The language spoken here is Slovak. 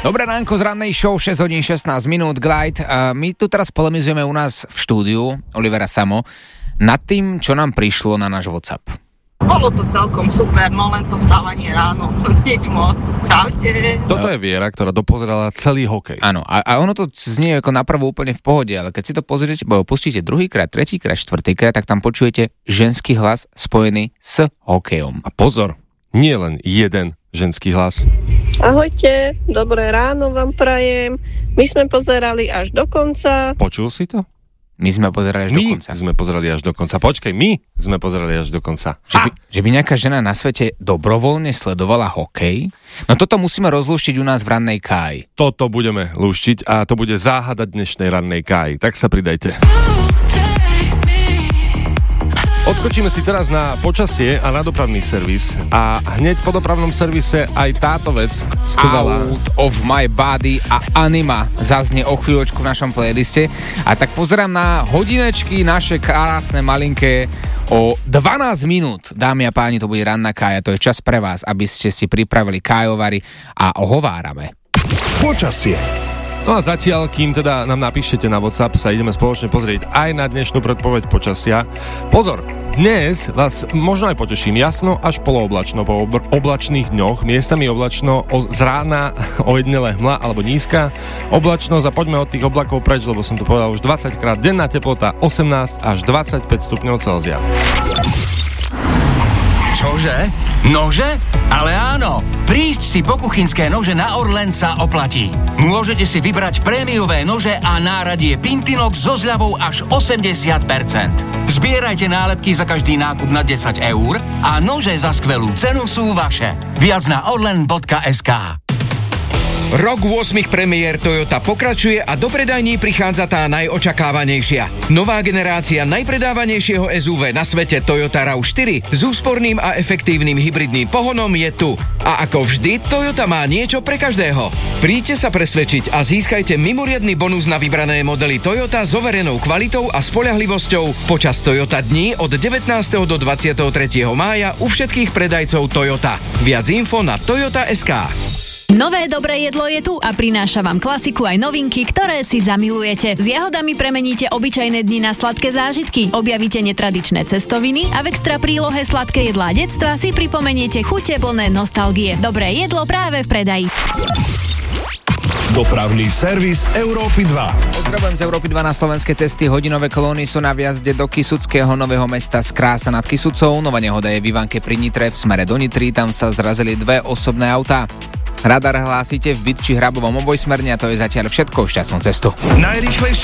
Dobré ránko z rannej show, 6 hodín 16 minút, Glide. My tu teraz polemizujeme u nás v štúdiu, Olivera Samo, nad tým, čo nám prišlo na náš WhatsApp. Bolo to celkom super, no len to stávanie ráno, nič moc. Čaute. Toto je Viera, ktorá dopozerala celý hokej. Áno, a ono to znie ako napravo úplne v pohode, ale keď si to pozriete, pustíte druhýkrát, tretíkrát, štvrtýkrát, tak tam počujete ženský hlas spojený s hokejom. A pozor, nie len jeden ženský hlas. Ahojte, dobré ráno vám prajem. My sme pozerali až do konca. Počul si to? My sme pozerali až do konca. My sme pozerali až do konca. Počkaj, my sme pozerali až do konca. Že by nejaká žena na svete dobrovoľne sledovala hokej? No toto musíme rozlúštiť u nás v rannej káji. Toto budeme lúštiť a to bude záhada dnešnej rannej káji. Tak sa pridajte. Odskočíme si teraz na počasie a na dopravný servis a hneď po dopravnom servise aj táto vec skvelá. Out of my body a Anima zaznie o chvíľočku v našom playliste. A tak pozerám na hodinečky naše krásne malinké. O 12 minút, dámy a páni, to bude ranná kája. To je čas pre vás, aby ste si pripravili kájovary a ohovárame. Počasie. No a zatiaľ, kým teda nám napíšete na WhatsApp, sa ideme spoločne pozrieť aj na dnešnú predpoveď počasia. Pozor, dnes vás možno aj poteším, jasno až polooblačno po oblačných dňoch, miestami oblačno, z rána ojednele hmla alebo nízka oblačnosť a poďme od tých oblakov preč, lebo som to povedal už 20 krát, denná teplota 18 až 25 stupňov Celzia. Čože? Nože? Ale áno, prísť si po kuchynské nože na Orlen sa oplatí. Môžete si vybrať prémiové nože a náradie Pintinox so zľavou až 80%. Zbierajte nálepky za každý nákup na 10 eur a nože za skvelú cenu sú vaše. Viac na orlen.sk. Rok 8 premiér Toyota pokračuje a do predajní prichádza tá najočakávanejšia. Nová generácia najpredávanejšieho SUV na svete Toyota RAV4 s úsporným a efektívnym hybridným pohonom je tu. A ako vždy, Toyota má niečo pre každého. Príďte sa presvedčiť a získajte mimoriadny bonus na vybrané modely Toyota s overenou kvalitou a spoľahlivosťou počas Toyota dní od 19. do 23. mája u všetkých predajcov Toyota. Viac info na toyota.sk. Nové dobré jedlo je tu a prináša vám klasiku aj novinky, ktoré si zamilujete. S jahodami premeníte obyčajné dni na sladké zážitky, objavíte netradičné cestoviny a v extra prílohe sladké jedlá detstva si pripomeniete chute plné nostalgie. Dobré jedlo práve v predaji. Dopravný servis Európy 2. Pozdravujem z Európy 2 na slovenské cesty. Hodinové kolóny sú na viazde do Kysuckého Nového Mesta z Krása nad Kysucou. Nová nehoda je v Ivanke pri Nitre v smere do Nitry. Tam sa zrazili dve osobné autá. Radar hlásite v Bytči Hrabovom obojsmerne a to je zatiaľ všetko. Šťastnú cestu. Najrýchlejšie